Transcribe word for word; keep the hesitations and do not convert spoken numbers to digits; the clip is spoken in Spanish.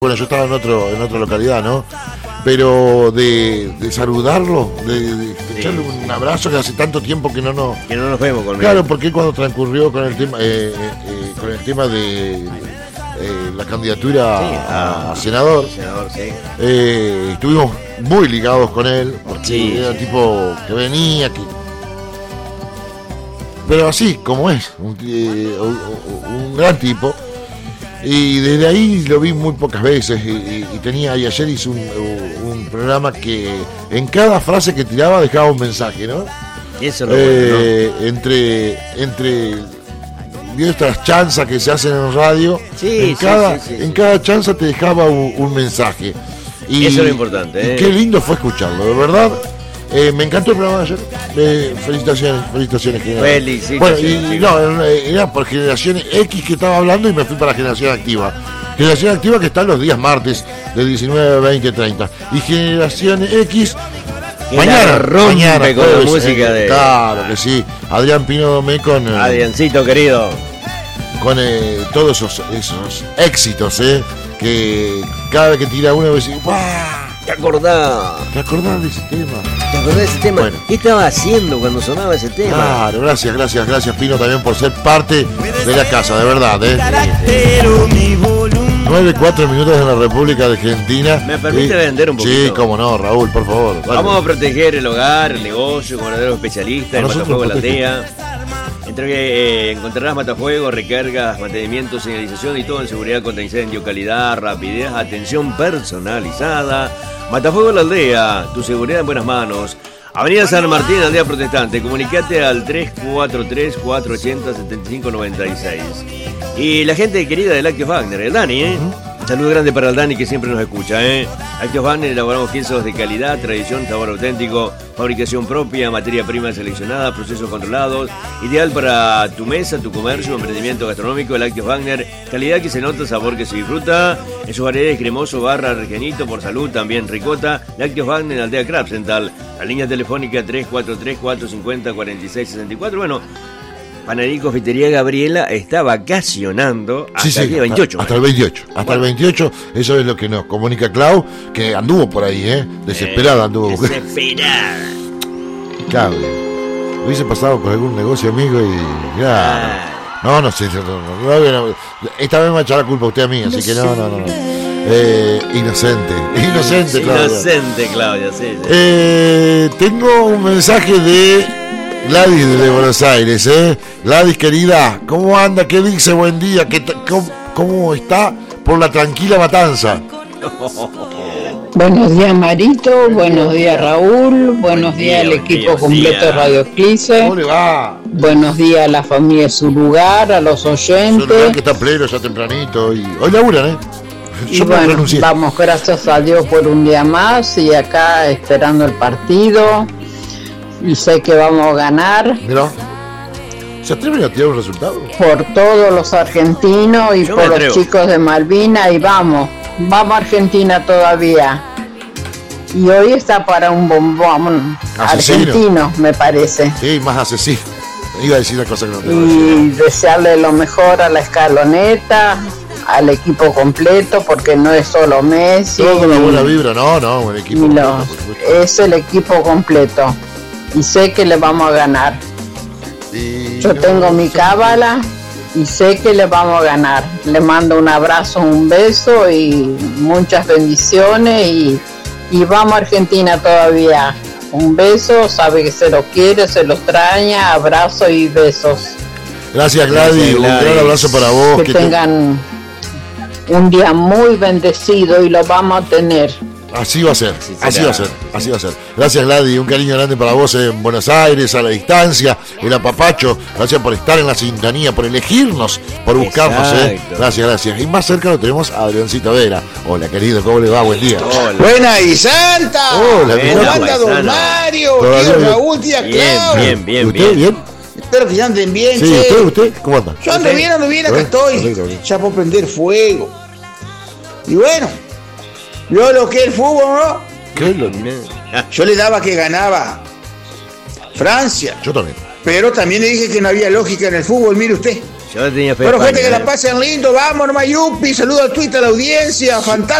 Bueno, yo estaba en otro en otra localidad, ¿no? Pero de, de saludarlo, de, de echarle un abrazo que hace tanto tiempo que no nos... Que no nos vemos con él. Claro, porque cuando transcurrió con el tema eh, eh, con el tema de eh, la candidatura Sí, a, a- senador, Senador, sí. eh, estuvimos muy ligados con él, porque Sí, era sí, tipo que venía, que... Pero así, como es, un, eh, un, un gran tipo. Y desde ahí lo vi muy pocas veces y, y- y tenía, y ayer hizo un, un programa que en cada frase que tiraba dejaba un mensaje, ¿no? Eso es lo Eh, entre, entre vio estas chanzas que se hacen en radio, Sí, en, sí, cada, sí, sí, en sí. cada chanza te dejaba un, un mensaje. Y, Eso es lo importante, y ¿eh? qué lindo fue escucharlo, de verdad. Eh, me encantó el programa de ayer. Eh, felicitaciones, felicitaciones. General. Felicitaciones, Bueno, y sí. no, era- era por Generación X que estaba hablando y me fui para Generación Activa. Generación Activa que está los días martes de diecinueve, veinte, treinta. Y Generación X Que mañana, la rompe mañana, con la jueves, música eh, de- Claro que sí. Adrián Pino Domé con, eh, Adriancito, querido. con eh, todos esos, esos éxitos, ¿eh? Que cada vez que tira uno, decís, ¡guau! ¿Te acordás? ¿Te acordás de ese tema? ¿Te acordás de ese tema? Bueno. ¿Qué estaba haciendo cuando sonaba ese tema? Claro, gracias, gracias, gracias Pino también por ser parte de la casa, de verdad, ¿eh? nueve, cuatro minutos en la República de Argentina. ¿Me permite Y- vender un poquito? Sí, cómo no, Raúl, por favor. dale. Vamos a proteger el hogar, el negocio, con verdaderos especialistas, A en nosotros Matafuego La nos protege. Aldea. Entre que eh, encontrarás matafuego, recargas, mantenimiento, señalización y todo en seguridad contra incendio, calidad, rapidez, atención personalizada. Matafuego La Aldea, tu seguridad en buenas manos. Avenida San Martín, Aldea Protestante. Comunicate al tres cuatro tres, cuatro ocho cero, siete cinco nueve seis. Y la gente querida de Lácteos Wagner, el Dani, ¿eh? Un saludo grande para el Dani que siempre nos escucha, ¿eh? Lácteos Wagner, elaboramos quesos de calidad, tradición, sabor auténtico, fabricación propia, materia prima seleccionada, procesos controlados, ideal para tu mesa, tu comercio, emprendimiento gastronómico. Lácteos Wagner, calidad que se nota, sabor que se disfruta, en sus variedades cremoso, barra, regenito, por salud, también ricota. Lácteos Wagner, Aldea Krabsental, la línea telefónica tres cuatro tres, cuatro cinco cero, cuatro seis seis cuatro. Bueno, Panadería y Confitería Gabriela está vacacionando hasta Sí, sí, el día veintiocho. Hasta el veintiocho. Hasta Bueno. el veintiocho, eso es lo que nos comunica Clau, que anduvo por ahí, ¿eh? Desesperada anduvo. Desesperada. Claro, hubiese pasado con algún negocio amigo y. Claro. No, no sé. No, no, no, no, esta vez me va a echar la culpa a usted a mí, así que no, no, no. no. Eh, inocente. Inocente, Claudia. Inocente, Claudia, sí. sí. Eh, tengo un mensaje de Gladys de Buenos Aires, ¿eh? Gladys, querida, ¿cómo anda? ¿Qué dice? Buen día. ¿Qué ta- cómo, cómo está por la tranquila matanza? Buenos días Marito, buenos días Raúl, buenos día, días al buen equipo día, completo día. de Radio Eclipse, ¿Cómo le va? buenos días a la familia de su lugar, a los Es un lugar oyentes que está pleno ya tempranito y hoy laburan, ¿eh? y Yo me bueno, renuncié. vamos gracias a Dios por un día más y acá esperando el partido y sé que vamos a ganar Mirá. ¿Se atreven a tirar un resultado? por todos los argentinos y Yo me por los atrevo. chicos de Malvinas y vamos, vamos Argentina todavía. Y hoy está para un bombón Asesino. argentino, me parece. Sí, más asesino. Iba a decir una cosa que no tengo que Y decir. desearle lo mejor a la escaloneta, al equipo completo, porque no es solo Messi, Todo una ni- buena vibra, no, no, buen equipo. ni lo- completo, por supuesto. es el equipo completo. Y sé que le vamos a ganar. Y Yo no, tengo mi sí. cábala y sé que le vamos a ganar. Le mando un abrazo, un beso y muchas bendiciones y, y vamos a Argentina todavía. Un beso, sabe que se lo quiere, se lo extraña, abrazo y besos. Gracias, Gladys. Gracias, Un gran Gladys. abrazo para vos. Que que te- tengan un día muy bendecido y lo vamos a tener. Así va a ser, Así será. así va a ser, así va a ser. Gracias, Gladys, un cariño grande para vos en Buenos Aires, a la distancia, el apapacho. Gracias por estar en la sintonía, por elegirnos, por buscarnos, ¿eh? Exacto. Gracias, gracias. Y más cerca lo tenemos a Adriancito Vera. Hola, querido, ¿cómo le va? Buen día. Hola. Buena y santa. Hola, Buena, ¿Cómo anda don paisano. Mario? Todavía Tío bien. Raúl, tía Bien, Clau. bien, bien, ¿Usted bien. bien? Espero que ya anden bien, Sí, che. ¿usted, usted? ¿Cómo anda? Yo ando ¿Usted? bien, ando bien, acá ¿Eh? estoy. Perfecto, bien. Ya puedo prender fuego. Y bueno, yo lo que es el fútbol, ¿no? ¿Qué? Lo- Yo le daba que ganaba Francia. Yo también. Pero también le dije que no había lógica en el fútbol, mire usted. Yo tenía fe Bueno, España, gente, que eh. la pasen lindo. Vamos, nomás, Yupi. Saludos a Twitter, a la audiencia. Fantástico.